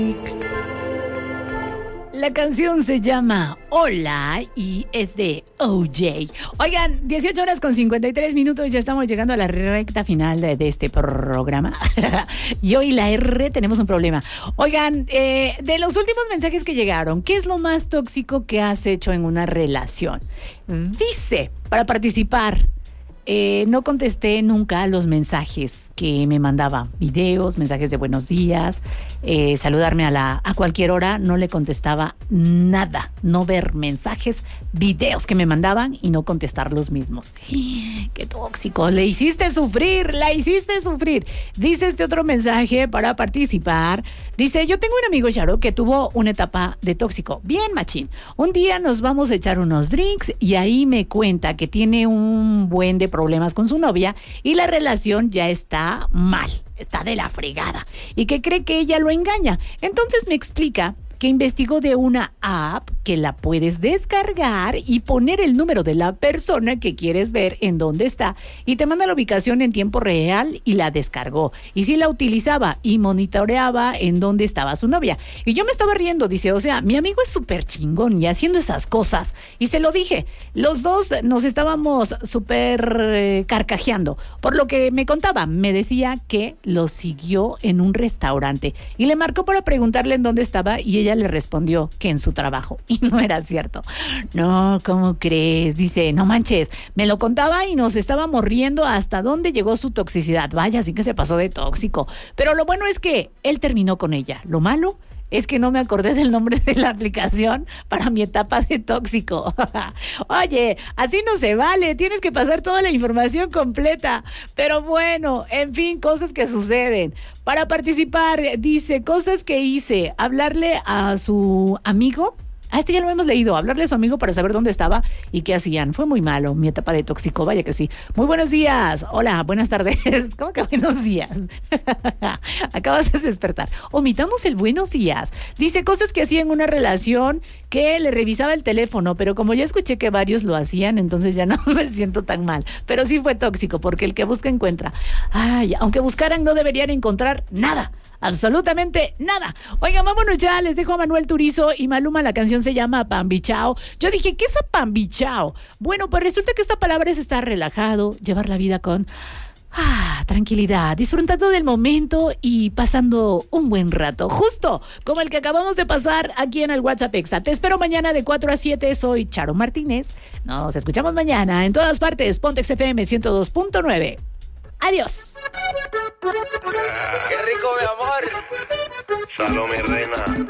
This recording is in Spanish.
La canción se llama Hola y es de OJ. Oigan, 18 horas con 53 minutos, ya estamos llegando a la recta final de este programa. Yo y la R tenemos un problema. Oigan, de los últimos mensajes que llegaron, ¿qué es lo más tóxico que has hecho en una relación? Dice, para participar, no contesté nunca los mensajes que me mandaba, videos, mensajes de buenos días, saludarme a cualquier hora, no le contestaba nada, no ver mensajes, videos que me mandaban y no contestar los mismos. ¡Qué tóxico! La hiciste sufrir. Dice este otro mensaje para participar. Dice, yo tengo un amigo, Charo, que tuvo una etapa de tóxico. Bien, machín. Un día nos vamos a echar unos drinks y ahí me cuenta que tiene un buen de problemas con su novia y la relación ya está mal, está de la fregada y que cree que ella lo engaña. Entonces me explica que investigó de una app que la puedes descargar y poner el número de la persona que quieres ver en dónde está y te manda la ubicación en tiempo real y la descargó. Y sí la utilizaba y monitoreaba en dónde estaba su novia. Y yo me estaba riendo, dice, o sea, mi amigo es súper chingón y haciendo esas cosas. Y se lo dije, los dos nos estábamos súper carcajeando. Por lo que me contaba, me decía que lo siguió en un restaurante y le marcó para preguntarle en dónde estaba y ella le respondió que en su trabajo. Y no era cierto. No, ¿cómo crees? Dice, no manches, me lo contaba y nos estábamos riendo hasta dónde llegó su toxicidad. Vaya, sí que se pasó de tóxico. Pero lo bueno es que él terminó con ella. Lo malo es que no me acordé del nombre de la aplicación para mi etapa de tóxico. Oye, así no se vale, tienes que pasar toda la información completa. Pero bueno, en fin, cosas que suceden. Para participar, dice, cosas que hice, hablarle a su amigo. Este ya lo hemos leído, hablarle a su amigo para saber dónde estaba y qué hacían. Fue muy malo, mi etapa de tóxico, vaya que sí. Muy buenos días, hola, buenas tardes. ¿Cómo que buenos días? Acabas de despertar. Omitamos el buenos días. Dice cosas que hacía en una relación, que le revisaba el teléfono, pero como ya escuché que varios lo hacían, entonces ya no me siento tan mal. Pero sí fue tóxico, porque el que busca encuentra. Ay, aunque buscaran no deberían encontrar nada. Absolutamente nada. Oigan, vámonos ya, les dejo a Manuel Turizo y Maluma, la canción se llama Pambichao. Yo dije, ¿qué es Pambichao? Bueno, pues resulta que esta palabra es estar relajado, llevar la vida con tranquilidad, disfrutando del momento y pasando un buen rato, justo como el que acabamos de pasar aquí en el WhatsApp Exa. Te espero mañana de 4 a 7, soy Charo Martínez. Nos escuchamos mañana en todas partes, Pontex FM 102.9. Adiós. ¡Qué rico, mi amor! Salud, mi reina.